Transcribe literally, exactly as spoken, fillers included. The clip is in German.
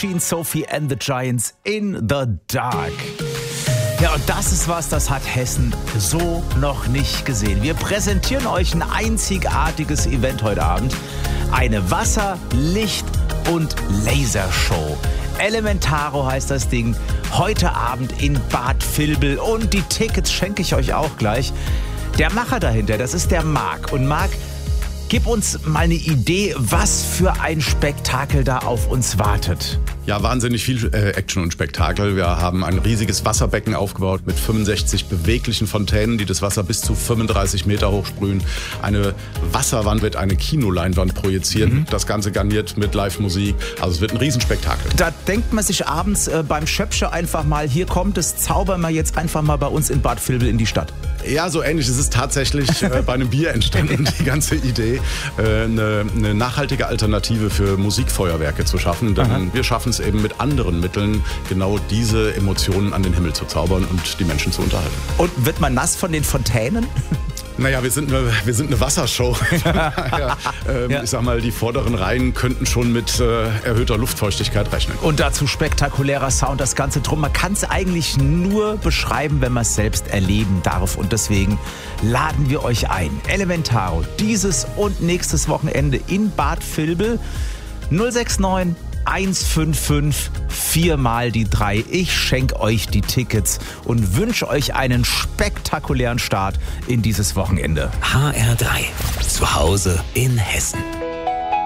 Machine, Sophie and the Giants, In the Dark. Ja, und das ist was, das hat Hessen so noch nicht gesehen. Wir präsentieren euch ein einzigartiges Event heute Abend. Eine Wasser-, Licht- und Lasershow. Elementaro heißt das Ding. Heute Abend in Bad Vilbel. Und die Tickets schenke ich euch auch gleich. Der Macher dahinter, das ist der Marc. Und Marc, gib uns mal eine Idee, was für ein Spektakel da auf uns wartet. Ja, wahnsinnig viel äh, Action und Spektakel. Wir haben ein riesiges Wasserbecken aufgebaut mit fünfundsechzig beweglichen Fontänen, die das Wasser bis zu fünfunddreißig Meter hoch sprühen. Eine Wasserwand wird eine Kinoleinwand projiziert. Mhm. Das Ganze garniert mit Live-Musik. Also es wird ein Riesenspektakel. Da denkt man sich abends äh, beim Schöpsche einfach mal, hier kommt es, zaubern wir jetzt einfach mal bei uns in Bad Vilbel in die Stadt. Ja, so ähnlich. Es ist tatsächlich äh, bei einem Bier entstanden, die ganze Idee, äh, eine, eine nachhaltige Alternative für Musikfeuerwerke zu schaffen. Denn Aha. wir schaffen es eben mit anderen Mitteln, genau diese Emotionen an den Himmel zu zaubern und die Menschen zu unterhalten. Und wird man nass von den Fontänen? Naja, wir sind eine, wir sind eine Wassershow. ja, ähm, ja. Ich sag mal, die vorderen Reihen könnten schon mit äh, erhöhter Luftfeuchtigkeit rechnen. Und dazu spektakulärer Sound, das Ganze drum. Man kann es eigentlich nur beschreiben, wenn man es selbst erleben darf. Und deswegen laden wir euch ein. Elementaro, dieses und nächstes Wochenende in Bad Vilbel. null sechs neun eins fünf fünf vier mal die drei. Ich schenke euch die Tickets und wünsche euch einen spektakulären Start in dieses Wochenende. H R drei. Zu Hause in Hessen.